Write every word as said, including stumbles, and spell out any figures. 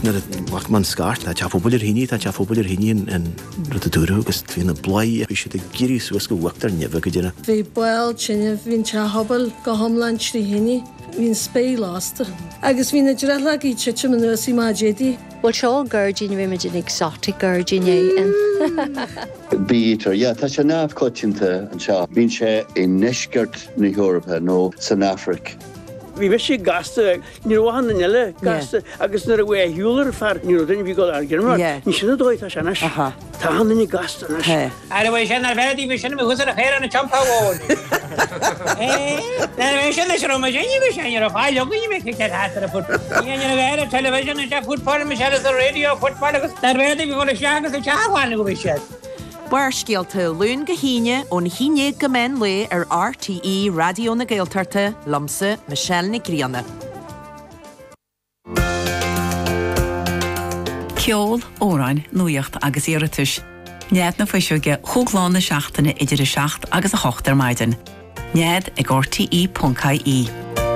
na wacht man skart na cha popular hini ta cha popular hini en rotaduro gus twin blai e shit giri so go waktar neva gedina vi boil chin vin cha hobel go homland shri hini vin spay last agus vin drella gi chim no si ma jedi well show gurgin imagine exotic gurgin en Beater ja ta cha nav cochinta an cha vin che in neskert in Europe no South Africa. Vi vissi gasta ni rohan nele gasta agus na we huler far ni rodin vi go argerma ni shina doit ta shana aha ta han ni gasta na ara we shana vedi vi shana me husara khaira na champa won eh na we shana shro ma jeni vi shana ro fa logo ni me ke hatra fut ni ni vera television na football me shara the radio football agus tar vedi vi go shaga se chawan go vishat Waar skeelte Lún go híine ón híine go men le ar R T E Radio na Gaeltarte lamsa Michelle na Grianna. Ceol, órain, nuacht agus iaratush. Niad na fwysioge chwglan na seachtana idir y seacht agus a chochtar maidin. Niad ag R T E pwnc I E.